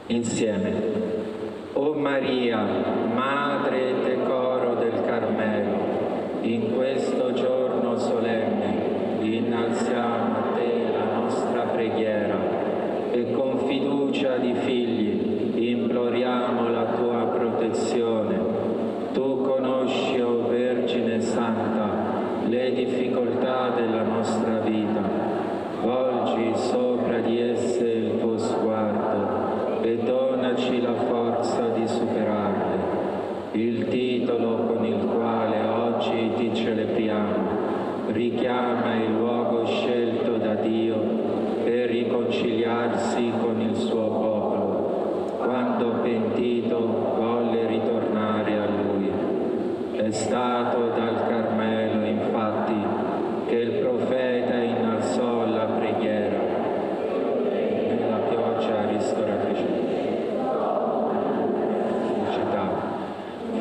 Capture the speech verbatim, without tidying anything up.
Insieme. O Maria, Madre e Decoro del Carmelo, in questo giorno solenne innalziamo a te la nostra preghiera e con fiducia di figli imploriamo la tua protezione. Tu conosci, o Vergine Santa, le difficoltà della nostra vita. Volgi sopra di esse il tuo sguardo e donaci la forza di superarle. Il titolo con il quale oggi ti celebriamo richiama il luogo scelto da Dio per riconciliarsi con il suo popolo, quando pentito volle ritornare a Lui. È stato dal